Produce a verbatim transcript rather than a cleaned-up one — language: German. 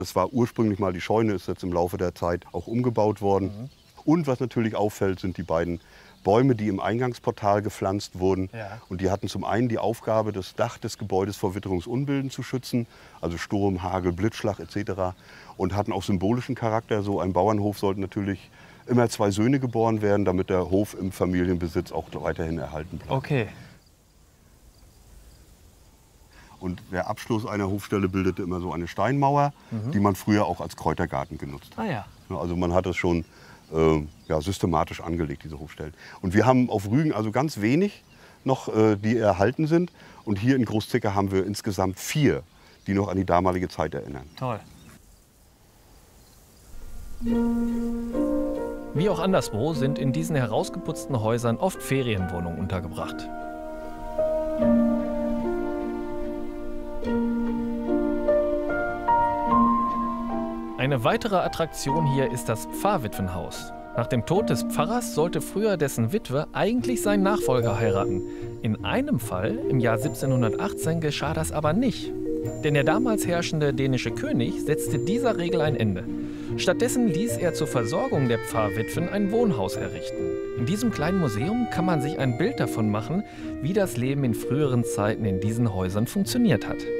Das war ursprünglich mal die Scheune, ist jetzt im Laufe der Zeit auch umgebaut worden. Mhm. Und was natürlich auffällt, sind die beiden Bäume, die im Eingangsportal gepflanzt wurden. Ja. Und die hatten zum einen die Aufgabe, das Dach des Gebäudes vor Witterungsunbilden zu schützen, also Sturm, Hagel, Blitzschlag et cetera. Und hatten auch symbolischen Charakter. So ein Bauernhof sollte natürlich immer zwei Söhne geboren werden, damit der Hof im Familienbesitz auch weiterhin erhalten bleibt. Okay. Und der Abschluss einer Hofstelle bildete immer so eine Steinmauer, mhm. die man früher auch als Kräutergarten genutzt hat. Ah, ja. Also man hat es schon äh, ja, systematisch angelegt, diese Hofstellen. Und wir haben auf Rügen also ganz wenig noch, äh, die erhalten sind. Und hier in Großzicker haben wir insgesamt vier, die noch an die damalige Zeit erinnern. Toll. Wie auch anderswo sind in diesen herausgeputzten Häusern oft Ferienwohnungen untergebracht. Eine weitere Attraktion hier ist das Pfarrwitwenhaus. Nach dem Tod des Pfarrers sollte früher dessen Witwe eigentlich seinen Nachfolger heiraten. In einem Fall, im Jahr siebzehnhundertachtzehn, geschah das aber nicht. Denn der damals herrschende dänische König setzte dieser Regel ein Ende. Stattdessen ließ er zur Versorgung der Pfarrwitwen ein Wohnhaus errichten. In diesem kleinen Museum kann man sich ein Bild davon machen, wie das Leben in früheren Zeiten in diesen Häusern funktioniert hat.